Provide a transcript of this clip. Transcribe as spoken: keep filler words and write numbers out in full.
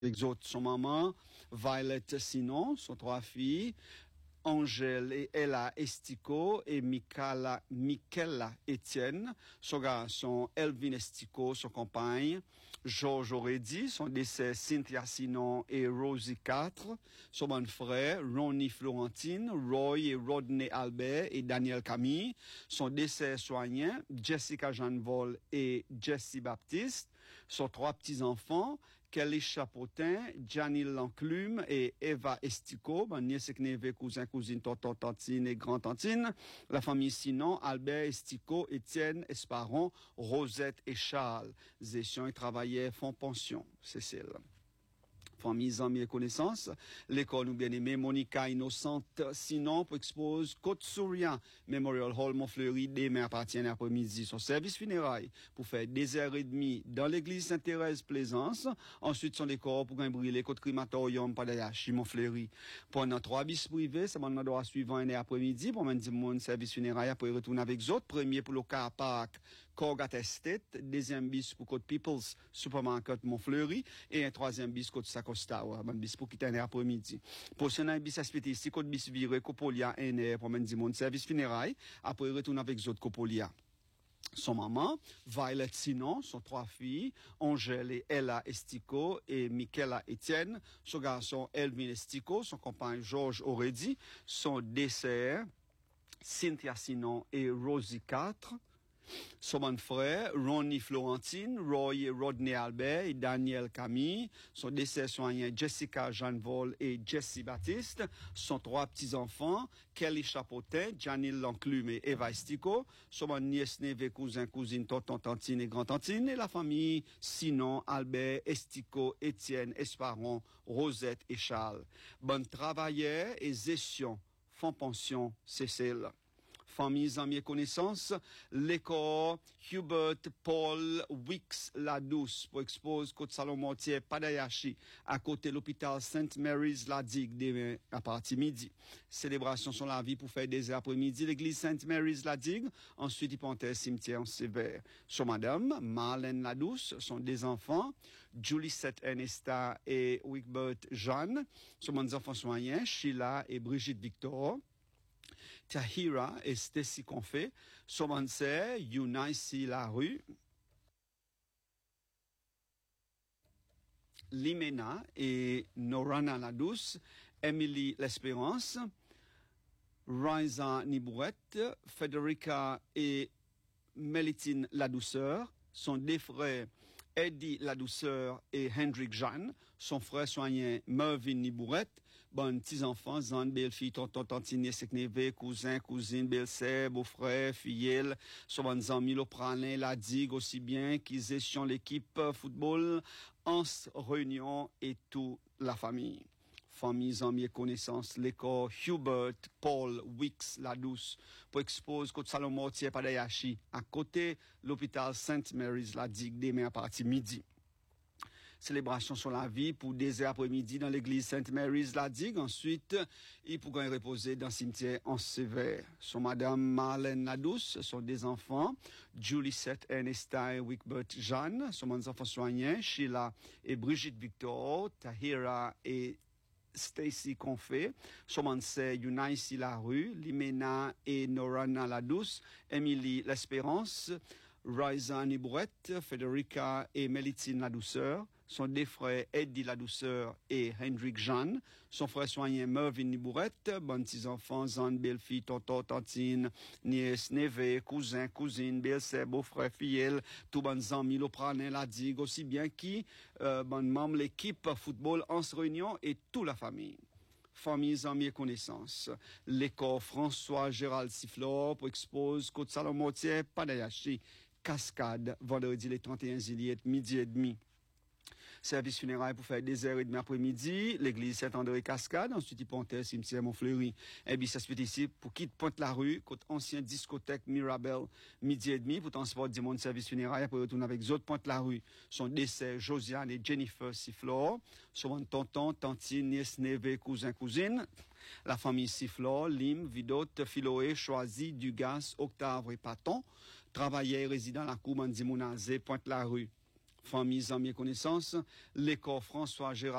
Les autres, son maman, Violet Sinon, son trois filles, Angèle et Ella Estico et Michaela, Michaela Etienne, son garçon Elvin Estico, son compagne, Georges Aurédi, son décès Cynthia Sinon et Rosie quatre, son bon frère Ronnie Florentine, Roy et Rodney Albert et Daniel Camille, son décès soignant Jessica Jeanne Vol et Jessie Baptiste, son trois petits-enfants, Kelly Chapotin, Janil Lanclume et Eva Estico, ben, nièce et neveu, cousin, cousine, tonton, tantine et grand-tantine. La famille Sinon, Albert Estico, Étienne, Esparon, Rosette et Charles. Zétion et travaillaient, font pension. Cécile. Famille, amis et connaissances. L'école nous bien aimée, Monica Innocente, sinon, pour expose Côte-Souriant, Memorial Hall, Montfleury, demain appartient après-midi. Son service funérailles pour faire des heures et demie dans l'église Sainte-Thérèse Plaisance. Ensuite, son décor pour un brûler côte crématorium, Padayachi, Montfleury. Pendant trois bis privés, c'est mon endroit suivant un après-midi pour mener mon service funérailles après retourner avec autres. Premier pour le car park, Corgat Estate. Deuxième bis pour Côte People's Supermarket, Montfleury. Et un troisième bis côte Sac Costa, ouais, bis pour quitter un après-midi. Pour ce bis aspect ici, côte bis viré, Copolia, un air, pour mener mon service funérailles, après retourner avec les autres Copolia. Son maman, Violet Sinon, son trois filles, Angèle et Ella Estico et Michaela Etienne, son garçon Elvin Estico, son compagne Georges Aurédi, son dessert, Cynthia Sinon et Rosie quatre, son bon frère, Ronnie Florentine, Roy et Rodney Albert et Daniel Camille, son décès soignant Jessica Jeanne Vol et Jessie Baptiste, son trois petits-enfants, Kelly Chapotin, Janil Lanclume et Eva Estico, son bon nièce, neveu, cousin, cousine, tonton, tantine et grand-tantine, et la famille Sinon, Albert, Estico, Étienne, Esparon, Rosette et Charles. Bonne travailleur et gestion, fonds pension, Cécile. Familles, amis et connaissances, l'école Hubert Paul Wicks La Douce pour expose côte Salon-Mortier Padayachi à côté l'hôpital Saint Mary's La Digue demain à partir midi. Célébration sur la vie pour faire des après-midi l'église Saint Mary's La Digue. Ensuite, il pentait cimetière en sévère. Sur madame Marlène La Douce, sont des enfants, Julie-Seth Ernesta et Wigbert Jeanne. Sur mes enfants soignants, Sheila et Brigitte Victor. Tahira et Stacy Confé, Somanse, Yunaisi Larue, Limena et Norana Ladouce, Emily L'Espérance, Raisa Nibouette, Federica et Melitine La Douceur, son deux frères Eddie La Douceur et Hendrik Jeanne, son frère soignant Mervyn Nibourette, bon petits-enfants, Zan, belle-fille, tonton, tantine, secnévé, cousin, cousine, belle-sœur, beau-frère, filleul, son bon amis, le pralin, la digue aussi bien, qui gestion l'équipe football, en réunion et toute la famille. Familles, amis et connaissances, l'école Hubert Paul Wicks La Douce pour expose côte Salon-Mortier Padayachi à côté l'hôpital Saint Mary's La Digue demain à partir midi. Célébration sur la vie pour des heures après-midi dans l'église Saint Mary's La Digue. Ensuite, ils pourront reposer dans le cimetière en sévère. Son madame Marlène La Douce, sont des enfants, Julie-Seth Ernesta et Wigbert Jeanne, sont des enfants soignants, Sheila et Brigitte Victor, Tahira et Stacy Confé, Somanse Yunaisi Larue, Limena et Norana La Douce, Emily L'Espérance, Raisa Nibouette, Federica et Melitine La Douceur, son deux frères Eddie La Douceur et Hendrik Jeanne, son frère soignant Mervyn Nibourette, bon petits-enfants, Zan, belle-fille, tonton, tantine, nièce, neveu, cousin, cousine, belle-sœur, beau-frère, filleul, tout bon amis, le pralin, la digue, aussi bien qui, euh, bon membre, l'équipe football en réunion et toute la famille. Familles, amis et connaissances. L'école François Gérald Sifflor pour expose côte Salon-Mortier, Padayachi, Cascade, vendredi le trente et un juillet, midi et demi. Service funéraire pour faire des heures et demie après-midi, l'église Saint-André Cascade, ensuite il pontait cimetière Montfleury. Et puis ça se fait ici pour quitter Pointe-la-Rue, côté ancien discothèque Mirabel, midi et demi, pour transport du monde service funéraire, pour retourner avec les autres Pointe-la-Rue. Son décès, Josiane et Jennifer Sifflor, son tonton, tantine, nièce, neveu, cousin, cousine. La famille Sifflor, Lim, Vidote, Philoé, Choisy, Dugas, Octave et Paton, travaillait et résident à la cour Mandimounazé, Pointe-la-Rue. familles, amis, connaissances, l'école François Gérard